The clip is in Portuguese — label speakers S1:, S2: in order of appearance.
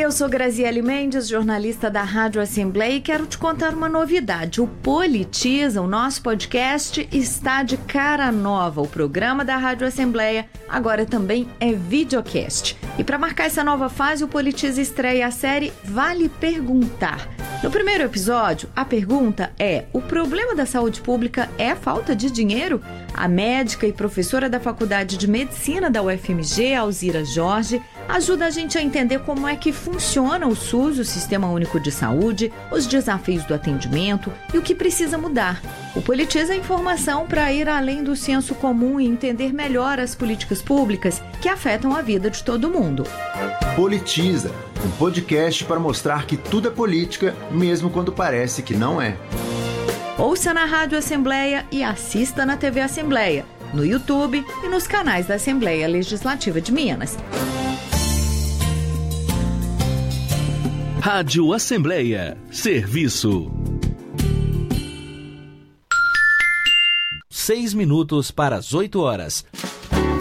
S1: eu sou Graziele Mendes, jornalista da Rádio Assembleia, e quero te contar uma novidade. O Politiza, o nosso podcast, está de cara nova. O programa da Rádio Assembleia agora também é videocast. E para marcar essa nova fase, o Politiza estreia a série Vale Perguntar. No primeiro episódio, a pergunta é: o problema da saúde pública é a falta de dinheiro? A médica e professora da Faculdade de Medicina da UFMG, Alzira Jorge, ajuda a gente a entender como é que funciona o SUS, o Sistema Único de Saúde, os desafios do atendimento e o que precisa mudar. O Politiza é informação para ir além do senso comum e entender melhor as políticas públicas que afetam a vida de todo mundo.
S2: Politiza, um podcast para mostrar que tudo é política, mesmo quando parece que não é.
S1: Ouça na Rádio Assembleia e assista na TV Assembleia, no YouTube e nos canais da Assembleia Legislativa de Minas.
S3: Rádio Assembleia. Serviço. 6 minutos para as 8 horas.